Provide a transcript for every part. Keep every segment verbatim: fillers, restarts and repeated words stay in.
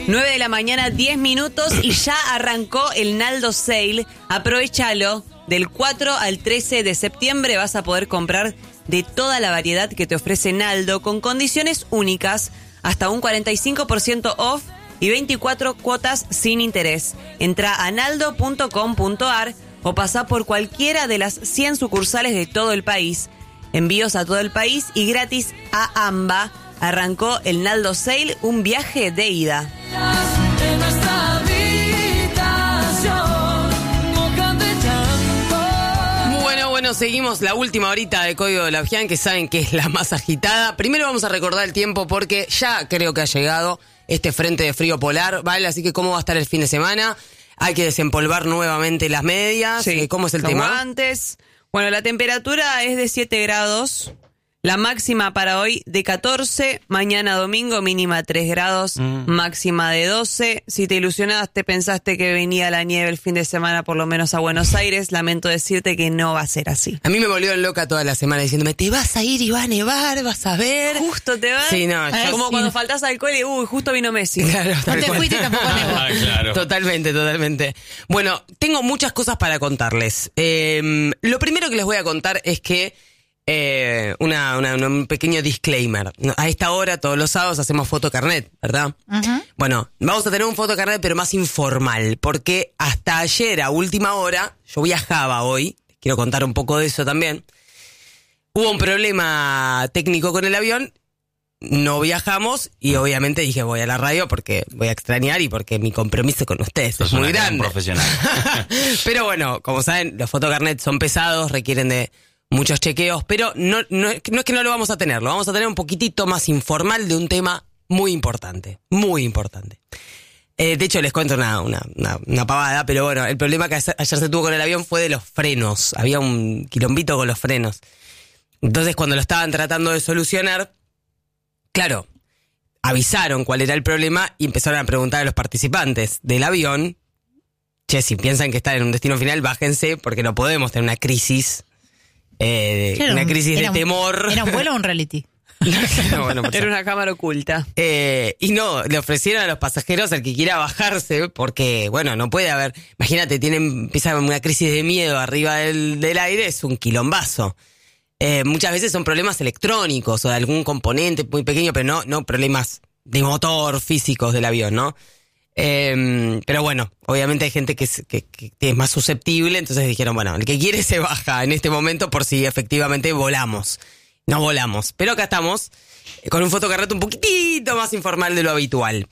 nueve de la mañana, diez minutos y ya arrancó el Naldo Sale. Aprovechalo. Del cuatro al trece de septiembre vas a poder comprar de toda la variedad que te ofrece Naldo con condiciones únicas, hasta un cuarenta y cinco por ciento off y veinticuatro cuotas sin interés. Entra a naldo punto com punto ar o pasá por cualquiera de las cien sucursales de todo el país. Envíos a todo el país y gratis a AMBA. Arrancó el Naldo Sale, un viaje de ida. Bueno, bueno, seguimos la última horita de Código de la Fian, que saben que es la más agitada. Primero vamos a recordar el tiempo porque ya creo que ha llegado este frente de frío polar, ¿vale? Así que cómo va a estar el fin de semana. Hay que desempolvar nuevamente las medias. Sí, ¿Cómo es el los tema? guantes. Bueno, la temperatura es de siete grados. La máxima para hoy de catorce, mañana domingo mínima tres grados, mm. máxima de doce. Si te ilusionaste, pensaste que venía la nieve el fin de semana por lo menos a Buenos Aires, lamento decirte que no va a ser así. A mí me volvió loca toda la semana diciéndome, te vas a ir y va a nevar, vas a ver. Justo te vas. Sí, no. Yo, como sí. Cuando faltás al cole, uy, justo vino Messi. Claro, no te fuiste y tampoco nevó. Ah, claro. Totalmente, totalmente. Bueno, tengo muchas cosas para contarles. Eh, lo primero que les voy a contar es que Eh, una, una, un pequeño disclaimer. A esta hora, todos los sábados, hacemos fotocarnet, ¿verdad? Uh-huh. Bueno, vamos a tener un fotocarnet, pero más informal, porque hasta ayer, a última hora, yo viajaba hoy, quiero contar un poco de eso también. Hubo un problema técnico con el avión, no viajamos, y obviamente dije, voy a la radio porque voy a extrañar y porque mi compromiso con ustedes es muy grande. Profesional. Pero bueno, como saben, los fotocarnets son pesados, requieren de muchos chequeos, pero no, no, no es que no lo vamos a tener, lo vamos a tener un poquitito más informal de un tema muy importante, muy importante. Eh, de hecho, les cuento una, una, una, una pavada, pero bueno, el problema que ayer se tuvo con el avión fue de los frenos. Había un quilombito con los frenos. Entonces, cuando lo estaban tratando de solucionar, claro, avisaron cuál era el problema y empezaron a preguntar a los participantes del avión, che, si piensan que están en un destino final, bájense, porque no podemos tener una crisis. Eh, era una un, crisis de un, temor. ¿Era un vuelo o un reality? No, bueno, era una cámara oculta. Eh, y no, le ofrecieron a los pasajeros al que quiera bajarse, porque, bueno, no puede haber. Imagínate, tienen, empieza una crisis de miedo arriba del, del aire, es un quilombazo. Eh, muchas veces son problemas electrónicos o de algún componente muy pequeño, pero no, no problemas de motor físicos del avión, ¿no? Eh, pero bueno, obviamente hay gente que es, que, que es más susceptible, entonces dijeron, bueno, el que quiere se baja en este momento por si efectivamente volamos. No volamos, pero acá estamos con un fotocarnet un poquitito más informal de lo habitual.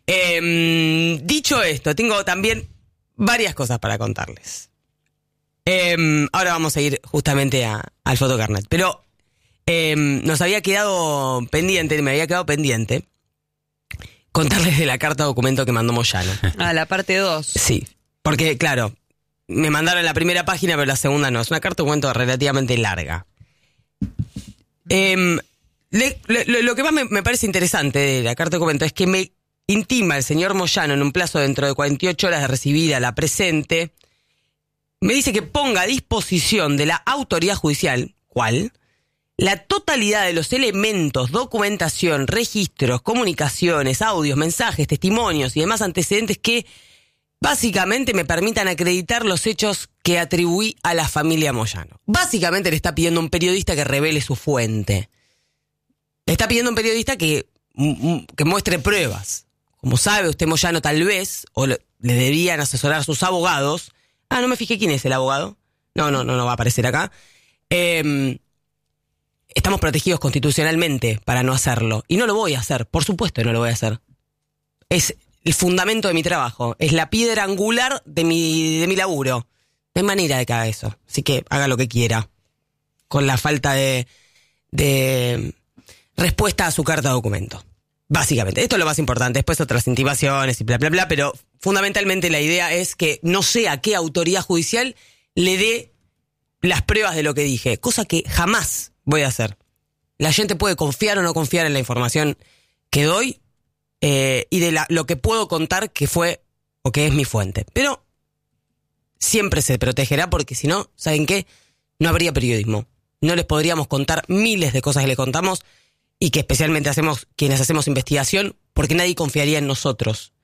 Eh, dicho esto, tengo también varias cosas para contarles. Eh, ahora vamos a ir justamente a, al fotocarnet, pero eh, nos había quedado pendiente, me había quedado pendiente contarles de la carta documento que mandó Moyano. Ah, la parte dos. Sí, porque claro, me mandaron la primera página, pero la segunda no. Es una carta documento relativamente larga. Eh, le, le, lo que más me, me parece interesante de la carta documento es que me intima el señor Moyano en un plazo dentro de cuarenta y ocho horas de recibida la presente. Me dice que ponga a disposición de la autoridad judicial, ¿cuál?, la totalidad de los elementos, documentación, registros, comunicaciones, audios, mensajes, testimonios y demás antecedentes que básicamente me permitan acreditar los hechos que atribuí a la familia Moyano. Básicamente le está pidiendo a un periodista que revele su fuente. Le está pidiendo a un periodista que, que muestre pruebas. Como sabe usted, Moyano, tal vez, o le debían asesorar sus abogados. Ah, no me fijé quién es el abogado. No, no, no, no va a aparecer acá. Eh... Estamos protegidos constitucionalmente para no hacerlo. Y no lo voy a hacer, por supuesto que no lo voy a hacer. Es el fundamento de mi trabajo. Es la piedra angular de mi, de mi laburo. No hay manera de que haga eso. Así que haga lo que quiera. Con la falta de, de respuesta a su carta de documento. Básicamente. Esto es lo más importante. Después otras intimaciones y bla, bla, bla. Pero fundamentalmente la idea es que no sé a qué autoridad judicial le dé las pruebas de lo que dije. Cosa que jamás voy a hacer. La gente puede confiar o no confiar en la información que doy eh, y de la, lo que puedo contar que fue o que es mi fuente. Pero siempre se protegerá porque si no, ¿saben qué? No habría periodismo. No les podríamos contar miles de cosas que le contamos y que especialmente hacemos quienes hacemos investigación porque nadie confiaría en nosotros.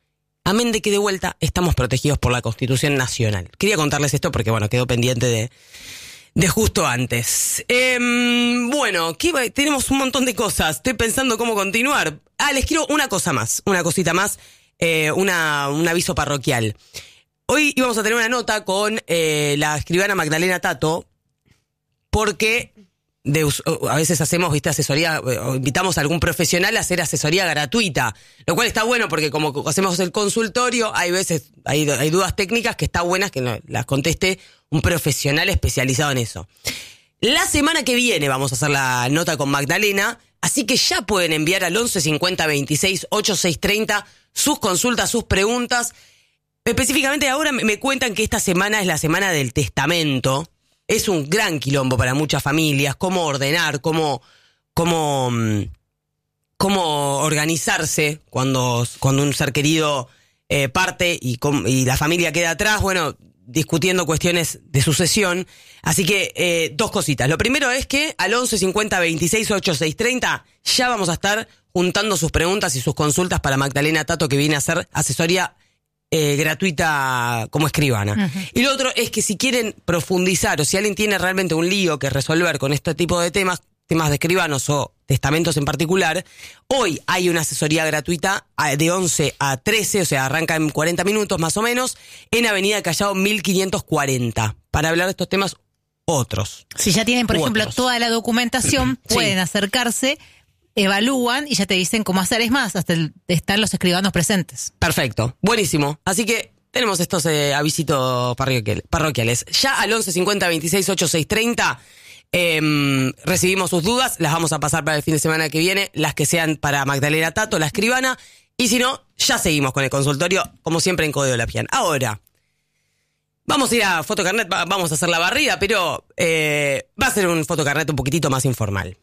Amén de que de vuelta estamos protegidos por la Constitución Nacional. Quería contarles esto porque, bueno, quedó pendiente de, de justo antes. Eh, bueno, ¿qué, tenemos un montón de cosas. Estoy pensando cómo continuar. Ah, les quiero una cosa más, una cosita más, eh, una, un aviso parroquial. Hoy íbamos a tener una nota con eh, la escribana Magdalena Tato, porque de, a veces hacemos, viste, asesoría, o invitamos a algún profesional a hacer asesoría gratuita, lo cual está bueno porque como hacemos el consultorio, hay veces, hay, hay dudas técnicas que está buenas que no, las conteste un profesional especializado en eso. La semana que viene vamos a hacer la nota con Magdalena, así que ya pueden enviar al once cincuenta veintiséis ochenta y seis treinta sus consultas, sus preguntas. Específicamente ahora me cuentan que esta semana es la semana del testamento. Es un gran quilombo para muchas familias, cómo ordenar, cómo, cómo, cómo organizarse cuando, cuando un ser querido eh, parte y, y la familia queda atrás, bueno, discutiendo cuestiones de sucesión. Así que eh, dos cositas. Lo primero es que al once cincuenta veintiséis ochenta y seis treinta ya vamos a estar juntando sus preguntas y sus consultas para Magdalena Tato, que viene a hacer asesoría Eh, gratuita como escribana. Uh-huh. Y lo otro es que si quieren profundizar o si alguien tiene realmente un lío que resolver con este tipo de temas, temas de escribanos o testamentos en particular, hoy hay una asesoría gratuita de once a trece, o sea, arranca en cuarenta minutos más o menos, en Avenida Callao mil quinientos cuarenta, para hablar de estos temas otros. Si ya tienen, por ejemplo, otros. toda la documentación, Sí. pueden acercarse, evalúan y ya te dicen cómo hacer. Es más, hasta el, están los escribanos presentes. Perfecto, buenísimo. Así que tenemos estos eh, avisitos parroquial, parroquiales. Ya al once cincuenta veintiséis ochenta y seis treinta eh, recibimos sus dudas, las vamos a pasar para el fin de semana que viene, las que sean para Magdalena Tato, la escribana, y si no, ya seguimos con el consultorio, como siempre en Código La Pian. Ahora, vamos a ir a Fotocarnet, vamos a hacer la barrida, pero eh, va a ser un Fotocarnet un poquitito más informal.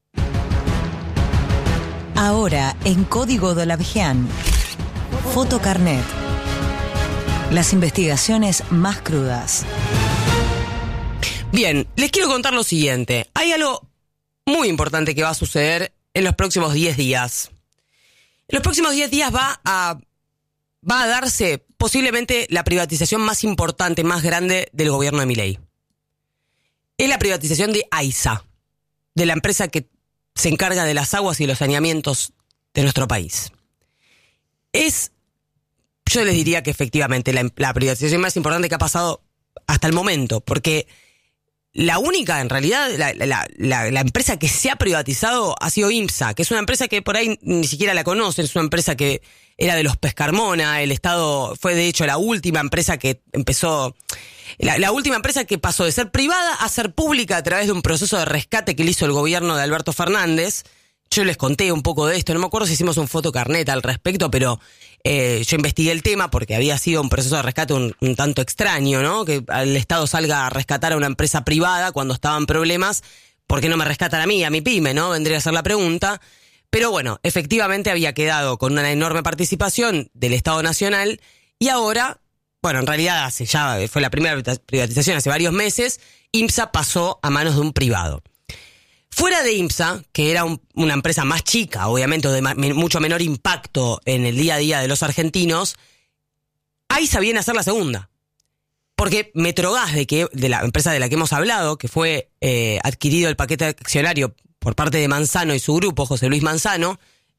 Ahora, en Código de la Vigian, Fotocarnet. Las investigaciones más crudas. Bien, les quiero contar lo siguiente. Hay algo muy importante que va a suceder en los próximos diez días. En los próximos diez días va a, va a darse posiblemente la privatización más importante, más grande del gobierno de Milei. Es la privatización de AISA, de la empresa que se encarga de las aguas y los saneamientos de nuestro país. Es, yo les diría que efectivamente la, la privatización más importante que ha pasado hasta el momento, porque la única, en realidad, la, la, la, la empresa que se ha privatizado ha sido IMSA, que es una empresa que por ahí ni siquiera la conocen, es una empresa que era de los Pescarmona, el Estado fue de hecho la última empresa que empezó... La, la última empresa que pasó de ser privada a ser pública a través de un proceso de rescate que le hizo el gobierno de Alberto Fernández. Yo les conté un poco de esto, no me acuerdo si hicimos un fotocarnet al respecto, pero eh, yo investigué el tema porque había sido un proceso de rescate un, un tanto extraño, ¿no? Que el Estado salga a rescatar a una empresa privada cuando estaban problemas. ¿Por qué no me rescatan a mí, a mi pyme, no? Vendría a ser la pregunta. Pero bueno, efectivamente había quedado con una enorme participación del Estado Nacional y ahora... Bueno, en realidad hace ya fue la primera privatización hace varios meses, IMSA pasó a manos de un privado. Fuera de IMSA, que era un, una empresa más chica, obviamente de ma, mucho menor impacto en el día a día de los argentinos, AISA viene a ser la segunda. Porque Metrogas, de, que, de la empresa de la que hemos hablado, que fue eh, adquirido el paquete accionario por parte de Manzano y su grupo, José Luis Manzano,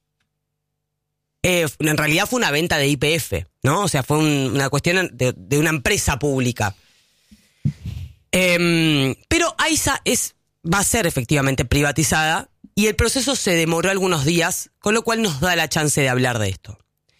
Eh, en realidad fue una venta de Y P F, ¿no? O sea, fue un, una cuestión de, de una empresa pública. Eh, pero AISA es, va a ser efectivamente privatizada y el proceso se demoró algunos días, con lo cual nos da la chance de hablar de esto.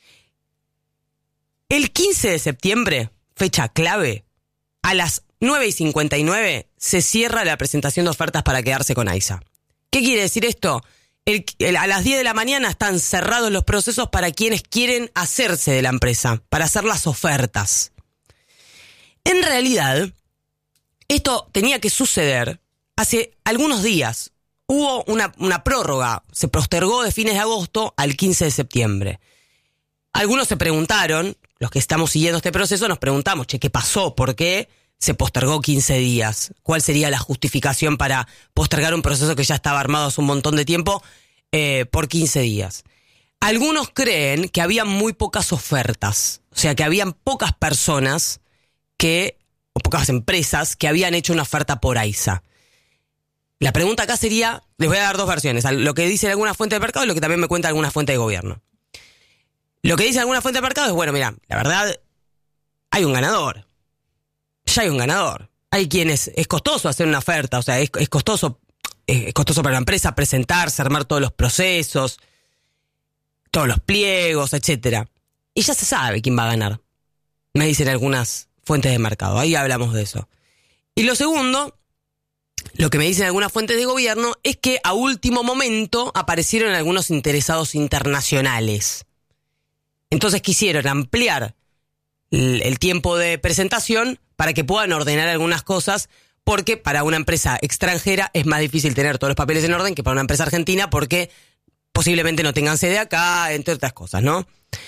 El quince de septiembre, fecha clave, a las nueve y cincuenta y nueve se cierra la presentación de ofertas para quedarse con AISA. ¿Qué quiere decir esto? El, el, a las diez de la mañana están cerrados los procesos para quienes quieren hacerse de la empresa, para hacer las ofertas. En realidad, esto tenía que suceder hace algunos días. Hubo una, una prórroga, se postergó de fines de agosto al quince de septiembre. Algunos se preguntaron, los que estamos siguiendo este proceso, nos preguntamos, che, ¿qué pasó? ¿Por qué se postergó quince días? ¿Cuál sería la justificación para postergar un proceso que ya estaba armado hace un montón de tiempo eh, por quince días? Algunos creen que había muy pocas ofertas, o sea, que habían pocas personas que, o pocas empresas que habían hecho una oferta por AISA. La pregunta acá sería, les voy a dar dos versiones, lo que dice alguna fuente de mercado y lo que también me cuenta alguna fuente de gobierno. Lo que dice alguna fuente de mercado es, bueno, mira, la verdad, hay un ganador. Ya hay un ganador. Hay quienes, es costoso hacer una oferta, o sea, es, es costoso, es costoso para la empresa presentarse, armar todos los procesos, todos los pliegos, etcétera. Y ya se sabe quién va a ganar. Me dicen algunas fuentes de mercado, ahí hablamos de eso. Y lo segundo, lo que me dicen algunas fuentes de gobierno es que a último momento aparecieron algunos interesados internacionales. Entonces quisieron ampliar el, el tiempo de presentación para que puedan ordenar algunas cosas, porque para una empresa extranjera es más difícil tener todos los papeles en orden que para una empresa argentina, porque posiblemente no tengan sede acá, entre otras cosas, ¿no?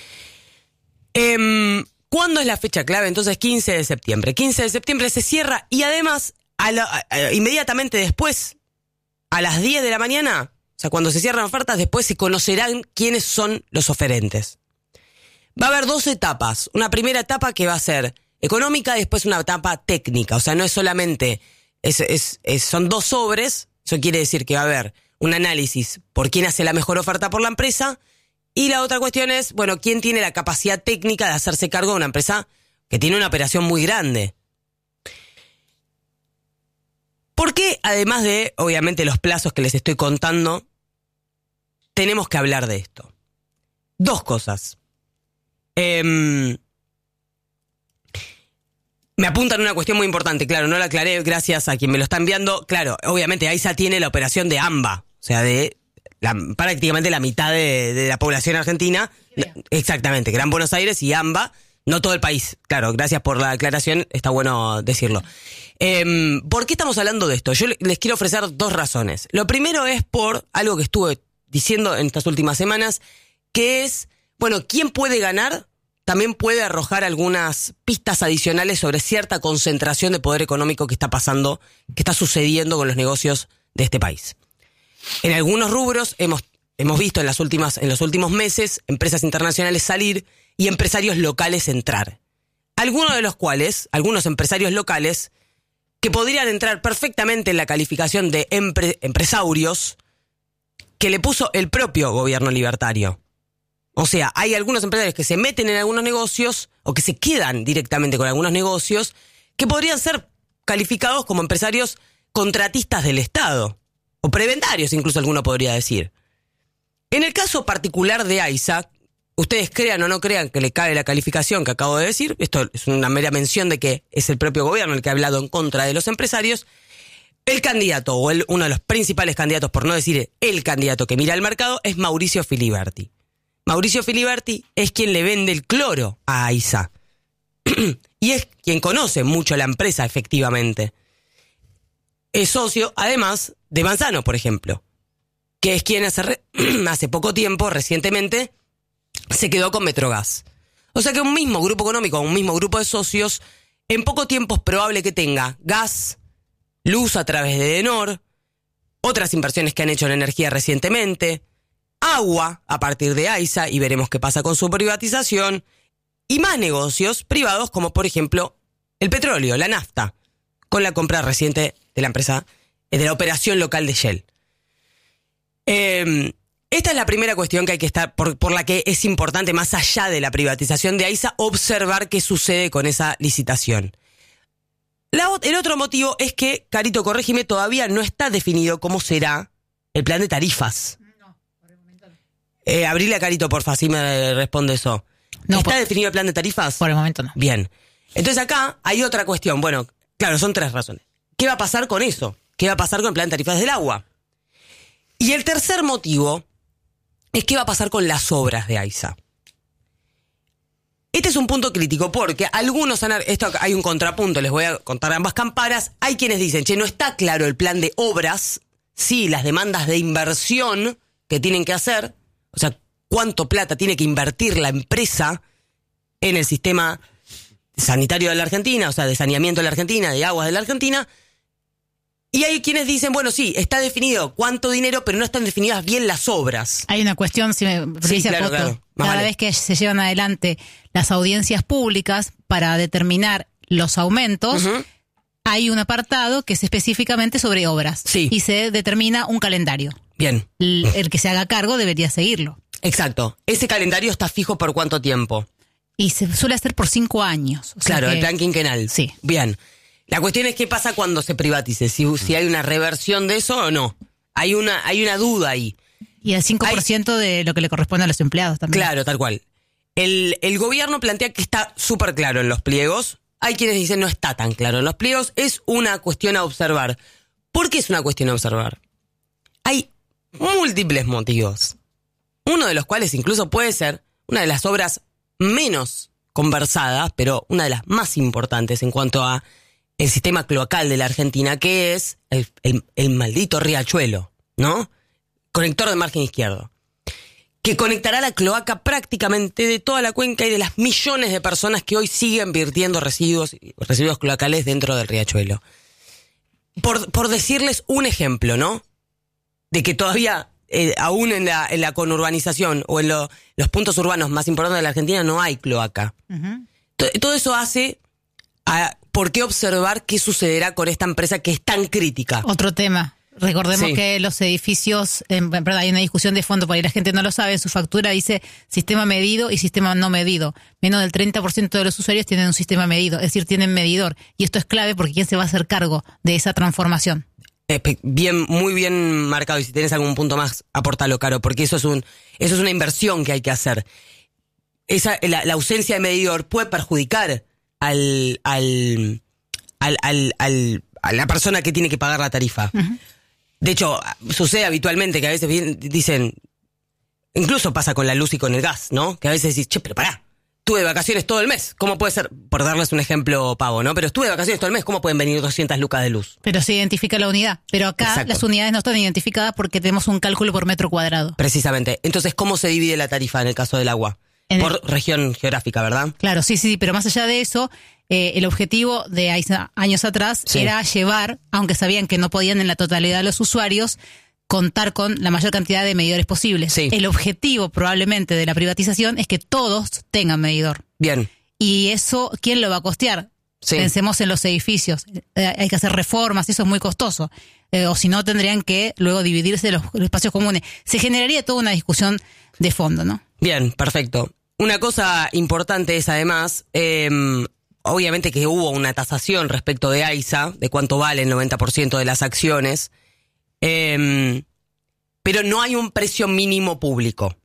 Eh, ¿Cuándo es la fecha clave? Entonces, quince de septiembre. quince de septiembre se cierra y además, a la, a, inmediatamente después, a las diez de la mañana, o sea, cuando se cierran ofertas, después se conocerán quiénes son los oferentes. Va a haber dos etapas. Una primera etapa que va a ser económica y después una etapa técnica. O sea, no es solamente, es, es, es, son dos sobres. Eso quiere decir que va a haber un análisis por quién hace la mejor oferta por la empresa. Y la otra cuestión es, bueno, quién tiene la capacidad técnica de hacerse cargo de una empresa que tiene una operación muy grande. ¿Por qué, además de, obviamente, los plazos que les estoy contando, tenemos que hablar de esto? Dos cosas. Eh, me apuntan una cuestión muy importante, claro, no la aclaré gracias a quien me lo está enviando. Claro, obviamente AISA tiene la operación de AMBA, o sea, de la, prácticamente la mitad de, de la población argentina. Exactamente, Gran Buenos Aires y AMBA, no todo el país. Claro, gracias por la aclaración, está bueno decirlo. Eh, ¿Por qué estamos hablando de esto? Yo les quiero ofrecer dos razones. Lo primero es por algo que estuve diciendo en estas últimas semanas, que es, bueno, ¿quién puede ganar? También puede arrojar algunas pistas adicionales sobre cierta concentración de poder económico que está pasando, que está sucediendo con los negocios de este país. En algunos rubros hemos, hemos visto en las últimas, en los últimos meses empresas internacionales salir y empresarios locales entrar. Algunos de los cuales, algunos empresarios locales, que podrían entrar perfectamente en la calificación de empre, empresarios que le puso el propio gobierno libertario. O sea, hay algunos empresarios que se meten en algunos negocios o que se quedan directamente con algunos negocios que podrían ser calificados como empresarios contratistas del Estado o prebendarios, incluso alguno podría decir. En el caso particular de AISA, ustedes crean o no crean que le cabe la calificación que acabo de decir, esto es una mera mención de que es el propio gobierno el que ha hablado en contra de los empresarios. El candidato, o el, uno de los principales candidatos, por no decir el candidato que mira el mercado, es Mauricio Filiberti. Mauricio Filiberti es quien le vende el cloro a AISA. Y es quien conoce mucho la empresa, efectivamente. Es socio, además, de Manzano, por ejemplo, que es quien hace, re- hace poco tiempo, recientemente, se quedó con Metrogas. O sea que un mismo grupo económico, un mismo grupo de socios, en poco tiempo es probable que tenga gas, luz a través de Edenor, otras inversiones que han hecho en energía recientemente, agua a partir de AISA, y veremos qué pasa con su privatización, y más negocios privados como por ejemplo el petróleo, la nafta, con la compra reciente de la empresa, de la operación local de Shell. Eh, esta es la primera cuestión que hay que estar, por, por la que es importante, más allá de la privatización de AISA, observar qué sucede con esa licitación. La, el otro motivo es que, Carito, corrígeme, todavía no está definido cómo será el plan de tarifas. Eh, abrile a Carito, porfa, así me responde eso. No, ¿Está por, definido el plan de tarifas? Por el momento no. Bien. Entonces acá hay otra cuestión. Bueno, claro, son tres razones. ¿Qué va a pasar con eso? ¿Qué va a pasar con el plan de tarifas del agua? Y el tercer motivo es qué va a pasar con las obras de AISA. Este es un punto crítico porque algunos han... Esto hay un contrapunto, les voy a contar ambas campanas. Hay quienes dicen, che, no está claro el plan de obras, sí, las demandas de inversión que tienen que hacer. O sea, cuánto plata tiene que invertir la empresa en el sistema sanitario de la Argentina, o sea, de saneamiento de la Argentina, de aguas de la Argentina. Y hay quienes dicen, bueno, sí, está definido cuánto dinero, pero no están definidas bien las obras. Hay una cuestión, si me Sí, dice claro, Coto, claro. Más cada vale. vez que se llevan adelante las audiencias públicas para determinar los aumentos, Ujú. hay un apartado que es específicamente sobre obras. Sí. Y se determina un calendario. Bien, El, el que se haga cargo debería seguirlo. exacto. Ese calendario está fijo por cuánto tiempo. Y se suele hacer por cinco años. O sea Claro, que- el plan quinquenal. Sí. Bien. La cuestión es qué pasa cuando se privatice, si, si hay una reversión de eso o no. Hay una, hay una duda ahí. Y el cinco por ciento de lo que le corresponde a los empleados también. Claro, tal cual. El, el gobierno plantea que está súper claro en los pliegos. Hay quienes dicen no está tan claro en los pliegos. Es una cuestión a observar. ¿Por qué es una cuestión a observar? Hay múltiples motivos. Uno de los cuales incluso puede ser una de las obras menos conversadas, pero una de las más importantes en cuanto a el sistema cloacal de la Argentina, que es el, el, el maldito riachuelo, ¿no? Conector de margen izquierdo, que conectará la cloaca prácticamente de toda la cuenca y de las millones de personas que hoy siguen vertiendo residuos, residuos cloacales dentro del riachuelo. Por, por decirles un ejemplo, ¿no? De que todavía, eh, aún en la, en la conurbanización o en lo- los puntos urbanos más importantes de la Argentina no hay cloaca. Ujú. To- Todo eso hace a por qué observar qué sucederá con esta empresa que es tan crítica. Otro tema. Recordemos Sí. que los edificios, en verdad hay una discusión de fondo, por ahí la gente no lo sabe, en su factura dice sistema medido y sistema no medido. Menos del treinta por ciento de los usuarios tienen un sistema medido, es decir, tienen medidor. Y esto es clave porque ¿quién se va a hacer cargo de esa transformación? Espe- Bien, muy bien marcado. Y si tenés algún punto más, aportalo, Caro, porque eso es un, eso es una inversión que hay que hacer. Esa, la, la ausencia de medidor puede perjudicar al, al, al, al, al- a la persona que tiene que pagar la tarifa. De hecho, sucede habitualmente que a veces bien- dicen, incluso pasa con la luz y con el gas, ¿no? Que a veces decís, che, pero pará, tuve vacaciones todo el mes. ¿Cómo puede ser? Por darles un ejemplo pavo, ¿no? Pero estuve de vacaciones todo el mes, ¿cómo pueden venir doscientas lucas de luz? Pero se identifica la unidad. Pero acá Exacto. las unidades no están identificadas porque tenemos un cálculo por metro cuadrado. Precisamente. Entonces, ¿cómo se divide la tarifa en el caso del agua? En Por el- región geográfica, ¿verdad? Claro, sí, sí, pero más allá de eso, eh, el objetivo de ahí sa- años atrás Sí. era llevar, aunque sabían que no podían en la totalidad de los usuarios, contar con la mayor cantidad de medidores posibles. Sí. El objetivo probablemente de la privatización es que todos tengan medidor. Bien. Y eso, ¿quién lo va a costear? Sí. Pensemos en los edificios. Eh, hay que hacer reformas, eso es muy costoso. Eh, o si no, tendrían que luego dividirse los, los espacios comunes. Se generaría toda una discusión de fondo, ¿no? Bien, perfecto. Una cosa importante es además, eh, obviamente que hubo una tasación respecto de AISA, de cuánto vale el noventa por ciento de las acciones, eh, pero no hay un precio mínimo público.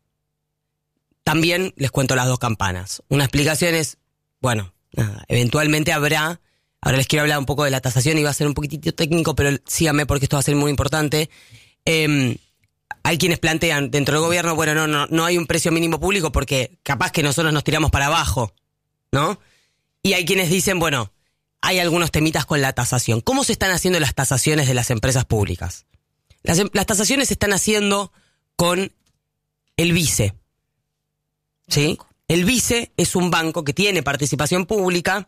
También les cuento las dos campanas. Una explicación es, bueno, nada, eventualmente habrá, ahora les quiero hablar un poco de la tasación y va a ser un poquitito técnico, pero síganme porque esto va a ser muy importante. Eh, Hay quienes plantean dentro del gobierno, bueno, no, no, no hay un precio mínimo público porque capaz que nosotros nos tiramos para abajo, ¿no? Y hay quienes dicen, bueno, hay algunos temitas con la tasación. ¿Cómo se están haciendo las tasaciones de las empresas públicas? Las, em- las tasaciones se están haciendo con el vice, ¿sí? El vice es un banco que tiene participación pública.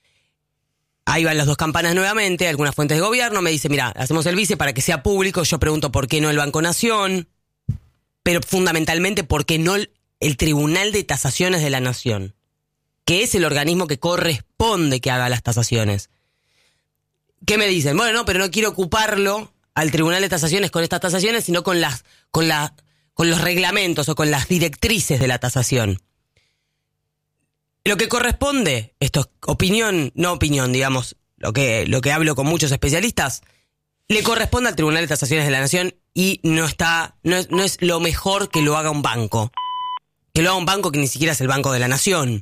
Ahí van las dos campanas nuevamente, algunas fuentes de gobierno me dicen, mira, hacemos el vice para que sea público, yo pregunto por qué no el Banco Nación, pero fundamentalmente por qué no el, el Tribunal de Tasaciones de la Nación, que es el organismo que corresponde que haga las tasaciones. ¿Qué me dicen? Bueno, no, pero no quiero ocuparlo al Tribunal de Tasaciones con estas tasaciones, sino con las, con la, con los reglamentos o con las directrices de la tasación. Lo que corresponde, esto es opinión, no opinión, digamos, lo que, lo que hablo con muchos especialistas, le corresponde al Tribunal de Tasaciones de la Nación y no está, no es, no es lo mejor que lo haga un banco. Que lo haga un banco que ni siquiera es el Banco de la Nación.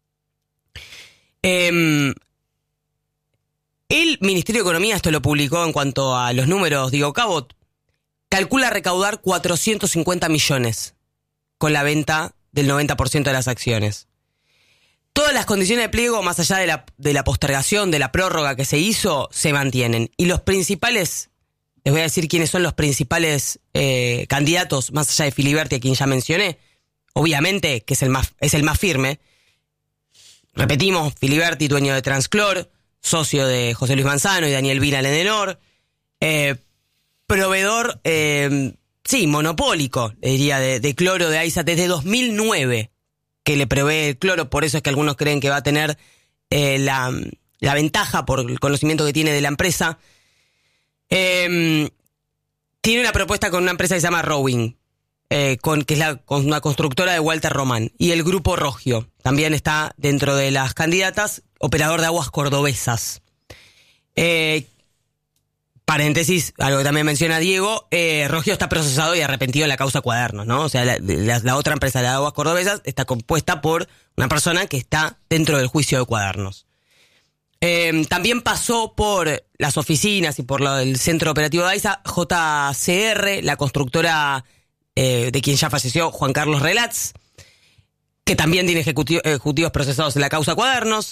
Eh, el Ministerio de Economía, esto lo publicó en cuanto a los números, digo, Cabot, calcula recaudar cuatrocientos cincuenta millones con la venta del noventa por ciento de las acciones. Todas las condiciones de pliego, más allá de la, de la postergación, de la prórroga que se hizo, se mantienen. Y los principales, les voy a decir quiénes son los principales eh, candidatos, más allá de Filiberti, a quien ya mencioné, obviamente que es el más, es el más firme. Repetimos, Filiberti, dueño de Transclor, socio de José Luis Manzano y Daniel Vina Ledenor. eh, proveedor, eh, sí, monopólico, diría, de, de cloro de AISA desde dos mil nueve, que le provee el cloro. Por eso es que algunos creen que va a tener eh, la, la ventaja por el conocimiento que tiene de la empresa. Eh, tiene una propuesta con una empresa que se llama Rowing, eh, con, que es la, con una constructora de Walter Román, y el Grupo Rogio también está dentro de las candidatas, operador de aguas cordobesas. Eh, paréntesis, algo que también menciona Diego, eh, Rogio está procesado y arrepentido en la causa Cuadernos, ¿no? O sea, la, la, la otra empresa de aguas cordobesas está compuesta por una persona que está dentro del juicio de Cuadernos. Eh, también pasó por las oficinas y por lo, el centro operativo de AISA J C R, la constructora eh, de quien ya falleció Juan Carlos Relats, que también tiene ejecutivos, ejecutivos procesados en la causa Cuadernos.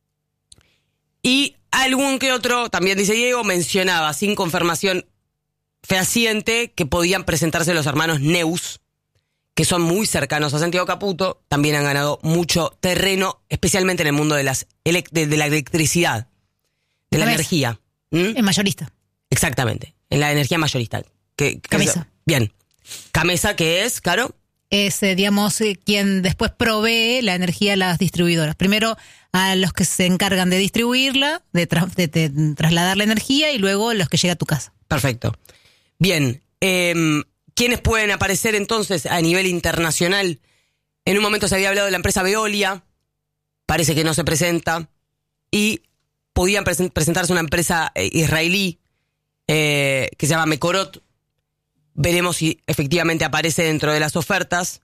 Y algún que otro, también dice Diego, mencionaba sin confirmación fehaciente que podían presentarse los hermanos Neus, que son muy cercanos a Santiago Caputo, también han ganado mucho terreno, especialmente en el mundo de, las ele- de, de la electricidad, de la energía. ¿Mm? Es mayorista. Exactamente, en la energía mayorista. Que, que Camesa. Es, bien. Camesa, que es, Caro. Es, eh, digamos, eh, quien después provee la energía a las distribuidoras. Primero a los que se encargan de distribuirla, de, tra- de, de trasladar la energía, y luego los que llega a tu casa. Perfecto. Bien. Eh, ¿Quiénes pueden aparecer entonces a nivel internacional? En un momento se había hablado de la empresa Veolia, parece que no se presenta, y podían presen- presentarse una empresa eh, israelí eh, que se llama Mekorot. Veremos si efectivamente aparece dentro de las ofertas.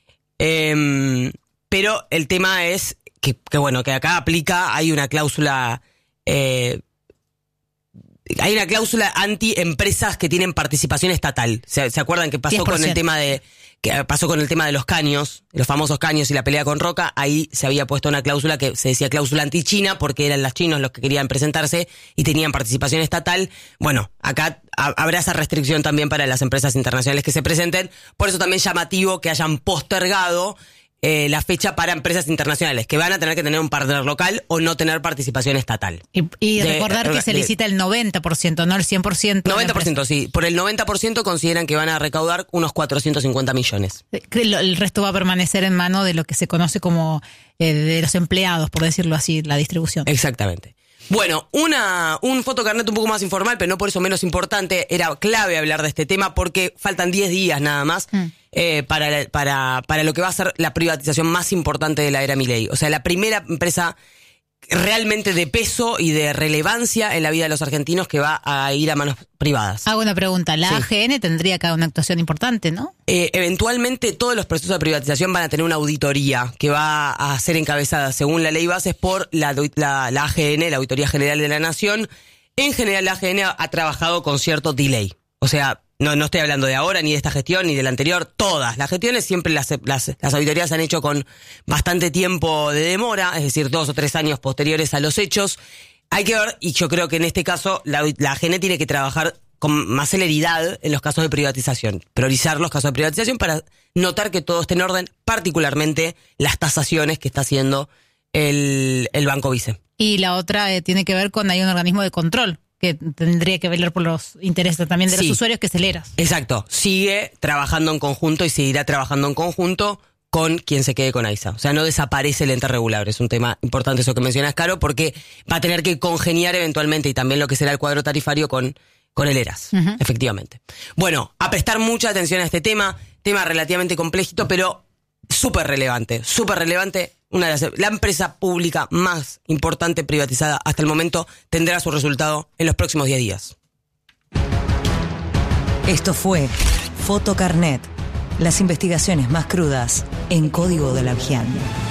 Eh, pero el tema es que, que, bueno, que acá aplica, hay una cláusula... Eh, Hay una cláusula anti-empresas que tienen participación estatal. ¿Se, ¿se acuerdan que pasó diez por ciento. con el tema de que pasó con el tema de los caños, los famosos caños y la pelea con Roca? Ahí se había puesto una cláusula que se decía cláusula anti-China porque eran los chinos los que querían presentarse y tenían participación estatal. Bueno, acá ha, habrá esa restricción también para las empresas internacionales que se presenten. Por eso también llamativo que hayan postergado Eh, la fecha para empresas internacionales, que van a tener que tener un partner local o no tener participación estatal. Y, y De- recordar que se de- licita el noventa por ciento, no el cien por ciento. noventa por ciento, sí. Por el noventa por ciento consideran que van a recaudar unos cuatrocientos cincuenta millones. Que lo- El resto va a permanecer en mano de lo que se conoce como eh, de los empleados, por decirlo así, la distribución. Exactamente. Bueno, una un fotocarnet un poco más informal, pero no por eso menos importante. Era clave hablar de este tema porque faltan diez días nada más mm. eh, para, para, para lo que va a ser la privatización más importante de la era Milei. O sea, la primera empresa realmente de peso y de relevancia en la vida de los argentinos que va a ir a manos privadas. Hago una pregunta. La Sí. A G N tendría acá una actuación importante, ¿no? Eh, eventualmente todos los procesos de privatización van a tener una auditoría que va a ser encabezada según la ley bases por la, la, la A G N, la Auditoría General de la Nación. En general la A G N ha, ha trabajado con cierto delay. O sea, no, no estoy hablando de ahora, ni de esta gestión, ni de la anterior. Todas las gestiones siempre las, las, las auditorías se han hecho con bastante tiempo de demora, es decir, dos o tres años posteriores a los hechos. Hay que ver, y yo creo que en este caso la, la A G N tiene que trabajar con más celeridad en los casos de privatización, priorizar los casos de privatización para notar que todo esté en orden, particularmente las tasaciones que está haciendo el, el Banco Vice. Y la otra eh, tiene que ver con, hay un organismo de control que tendría que velar por los intereses también de los Sí. usuarios, que es el ERAS. Exacto, sigue trabajando en conjunto y seguirá trabajando en conjunto con quien se quede con AISA. O sea, no desaparece el ente regulador. Es un tema importante eso que mencionas, Caro, porque va a tener que congeniar eventualmente y también lo que será el cuadro tarifario con, con el ERAS, uh-huh. efectivamente. Bueno, a prestar mucha atención a este tema, tema relativamente complejito, pero súper relevante, súper relevante. Una de las, la empresa pública más importante privatizada hasta el momento tendrá su resultado en los próximos diez días. Esto fue Fotocarnet, las investigaciones más crudas en Código de la Vigian.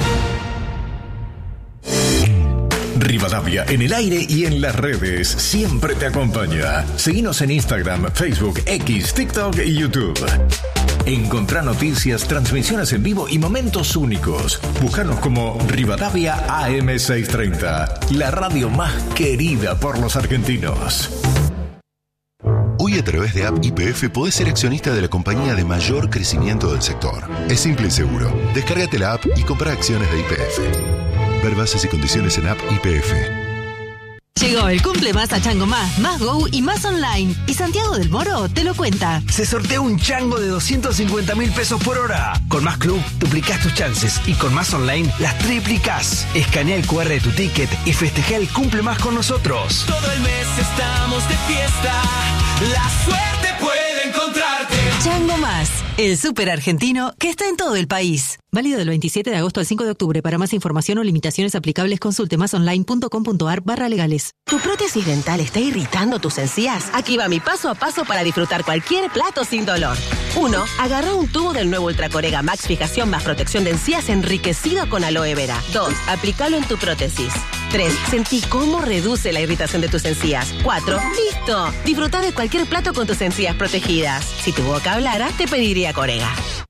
Rivadavia en el aire y en las redes siempre te acompaña. Seguinos en Instagram, Facebook, X, TikTok y YouTube. Encontrá noticias, transmisiones en vivo y momentos únicos. Búscanos como Rivadavia A M seiscientos treinta, la radio más querida por los argentinos. Hoy a través de App Y P F podés ser accionista de la compañía de mayor crecimiento del sector. Es simple y seguro. Descárgate la app y compra acciones de Y P F. Ver bases y condiciones en App Y P F. Llegó el cumple más a Chango Más, Más Go y Más Online. Y Santiago del Moro te lo cuenta. Se sortea un chango de doscientos cincuenta mil pesos por hora. Con Más Club, duplicás tus chances. Y con Más Online, las triplicás. Escanea el cu erre de tu ticket y festeja el cumple más con nosotros. Todo el mes estamos de fiesta. La suerte puede encontrarte. Chango Más, el súper argentino que está en todo el país. Válido del veintisiete de agosto al cinco de octubre. Para más información o limitaciones aplicables, consulte masonline.com.ar barra legales. ¿Tu prótesis dental está irritando tus encías? Aquí va mi paso a paso para disfrutar cualquier plato sin dolor. uno. Agarra un tubo del nuevo Ultracorega Max Fijación más protección de encías enriquecido con aloe vera. dos. Aplícalo en tu prótesis. tres. Sentí cómo reduce la irritación de tus encías. cuatro. ¡Listo! Disfruta de cualquier plato con tus encías protegidas. Si tu boca hablara, te pediría Corega.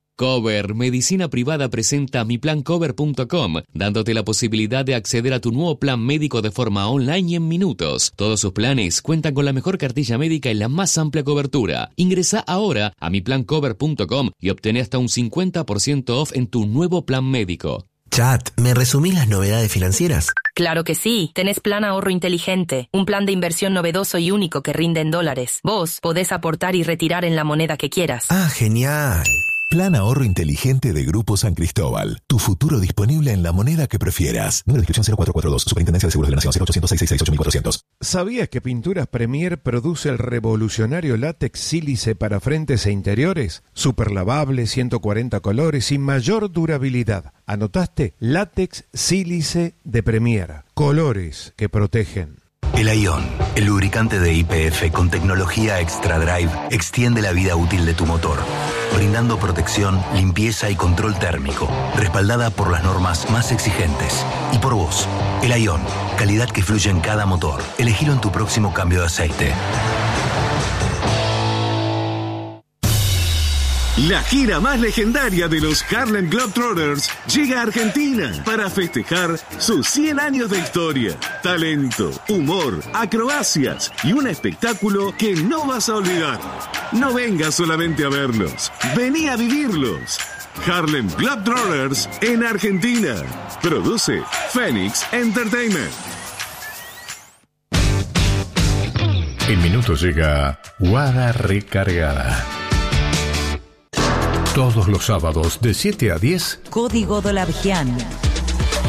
Cover Medicina Privada presenta mi plan cover punto com, dándote la posibilidad de acceder a tu nuevo plan médico de forma online y en minutos. Todos sus planes cuentan con la mejor cartilla médica y la más amplia cobertura. Ingresa ahora a mi plan cover punto com y obtén hasta un cincuenta por ciento off en tu nuevo plan médico. Chat, ¿me resumís las novedades financieras? Claro que sí. Tenés Plan Ahorro Inteligente, un plan de inversión novedoso y único que rinde en dólares. Vos podés aportar y retirar en la moneda que quieras. Ah, genial. Plan Ahorro Inteligente de Grupo San Cristóbal. Tu futuro disponible en la moneda que prefieras. Número de inscripción cero cuatro cuatro dos. Superintendencia de Seguros de la Nación cero ochocientos seis seis seis ocho cuatrocientos. ¿Sabías que Pinturas Premier produce el revolucionario látex sílice para frentes e interiores? Super lavable, ciento cuarenta colores y mayor durabilidad. ¿Anotaste? Látex sílice de Premier. Colores que protegen. El Ion, el lubricante de Y P F con tecnología Extra Drive, extiende la vida útil de tu motor, brindando protección, limpieza y control térmico, respaldada por las normas más exigentes. Y por vos, el Ion, calidad que fluye en cada motor. Elegilo en tu próximo cambio de aceite. La gira más legendaria de los Harlem Globetrotters llega a Argentina para festejar sus cien años de historia, talento, humor, acrobacias y un espectáculo que no vas a olvidar. No vengas solamente a verlos, vení a vivirlos. Harlem Globetrotters en Argentina. Produce Phoenix Entertainment. En minutos llega Guada Recargada. Todos los sábados de siete a diez. Código Dolavian.